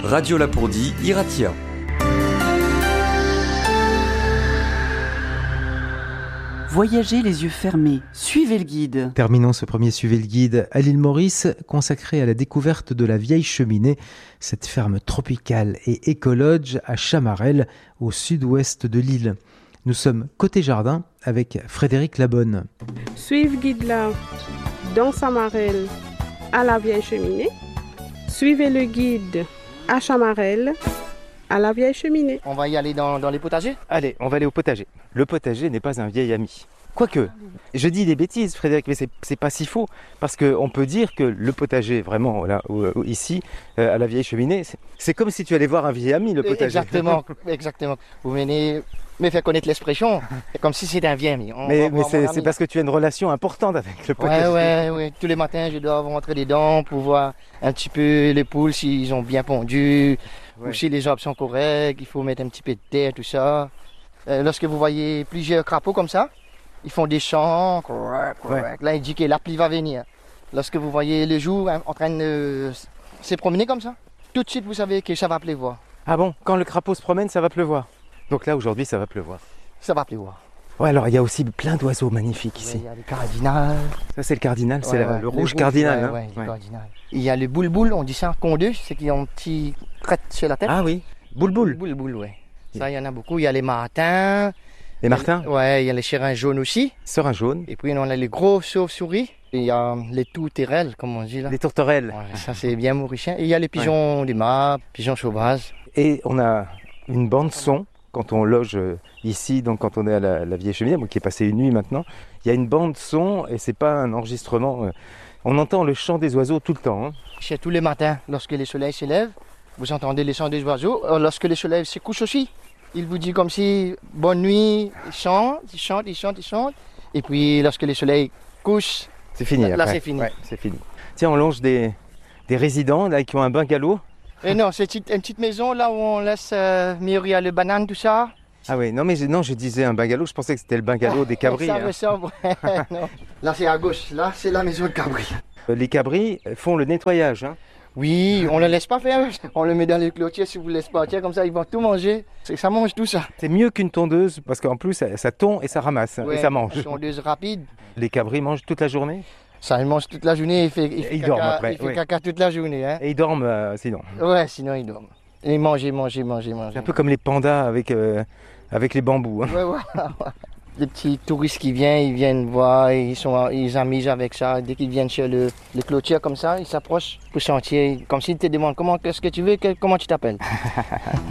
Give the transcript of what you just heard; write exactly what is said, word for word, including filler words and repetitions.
Radio Lapourdie, Iratia. Voyagez les yeux fermés, suivez le guide. Terminons ce premier Suivez le guide à l'île Maurice, consacré à la découverte de la Vieille Cheminée, cette ferme tropicale et écologe à Chamarel, au sud-ouest de l'île. Nous sommes côté jardin avec Frédéric Labonne. Suivez le guide là, dans Chamarel, à la Vieille Cheminée. Suivez le guide à Chamarel, à la Vieille Cheminée. On va y aller dans, dans les potagers ? Allez, on va aller au potager. Le potager n'est pas un vieil ami. Quoique, je dis des bêtises, Frédéric, mais c'est, c'est pas si faux, parce qu'on peut dire que le potager, vraiment, là, ici, euh, à la Vieille Cheminée, c'est, c'est comme si tu allais voir un vieil ami, le potager. Exactement, exactement. Vous venez me faire connaître l'expression, comme si c'était un vieil ami. On mais mais c'est, c'est parce que tu as une relation importante avec le potager. Ouais, ouais, ouais. Tous les matins, je dois rentrer dedans pour voir un petit peu les poules, s'ils ont bien pondu, ouais. Ou si les arbres sont corrects, il faut mettre un petit peu de terre, tout ça. Euh, lorsque vous voyez plusieurs crapauds comme ça, ils font des chants, correct, correct. Ouais. Là, il dit que la pluie va venir. Lorsque vous voyez le jour hein, en train de se promener comme ça, tout de suite, vous savez que ça va pleuvoir. Ah bon, quand le crapaud se promène, ça va pleuvoir. Donc là, aujourd'hui, ça va pleuvoir. Ça va pleuvoir. Ouais, alors il y a aussi plein d'oiseaux magnifiques ici. Il y a le cardinal. Ça, c'est le cardinal, c'est ouais, la, ouais, le, le rouge rouge cardinal. Ouais, hein. ouais, le ouais. cardinal. Il y a le boule-boule, on dit ça, condeux, c'est qu'ils ont un petit crête sur la tête. Ah oui, boule-boule. Boule-boule, ouais. Ça, il y en a beaucoup. Il y a les martins. Les martins ? Ouais, il y a les chérins jaunes aussi. Serins jaunes. Et puis, on a les gros chauves-souris. Il y a les tourterelles, comme on dit là. Les tourterelles. Ouais, ça, c'est bien mauricien. Et il y a les pigeons ouais. du mât, pigeons sauvages. Et on a une bande-son quand on loge ici, donc quand on est à la, la Vieille Cheminée, qui est passée une nuit maintenant. Il y a une bande-son et c'est pas un enregistrement. On entend le chant des oiseaux tout le temps. Hein. C'est tous les matins, lorsque le soleil se lève, vous entendez les chants des oiseaux. Lorsque le soleil se couche aussi, il vous dit comme si bonne nuit, il chante, il chante, il chante, il chante. Et puis lorsque le soleil couche, c'est fini. Là, là après. c'est fini. Ouais, c'est fini. Tiens, on longe des, des résidents là, qui ont un bungalow. Et non, c'est une petite maison là où on laisse euh, mûrir les bananes, tout ça. Ah oui, non mais je, non, je disais un bungalow, je pensais que c'était le bungalow des cabris. Ça hein. ressemble, ouais, non. Là c'est à gauche, là c'est la maison de cabri. Les cabris font le nettoyage. Hein. Oui, on ne le laisse pas faire, on le met dans les clôtures si vous ne laissez pas partir, comme ça ils vont tout manger, ça mange tout ça. C'est mieux qu'une tondeuse parce qu'en plus ça, ça tond et ça ramasse ouais, et ça mange. Une tondeuse rapide. Les cabris mangent toute la journée ? Ça, ils mangent toute la journée, il fait, il fait, ils caca, dorment après, il fait oui. caca toute la journée. Hein. Et ils dorment euh, sinon ? Ouais, sinon ils dorment. Et ils mangent, ils mangent, ils mangent, ils mangent. C'est un peu comme les pandas avec, euh, avec les bambous. Hein. Ouais, ouais. Les petits touristes qui viennent, ils viennent voir, ils sont, ils s'amusent avec ça. Dès qu'ils viennent sur le, le clôture comme ça, ils s'approchent pour sentir, comme s'ils te demandent comment, qu'est-ce que tu veux, comment tu t'appelles.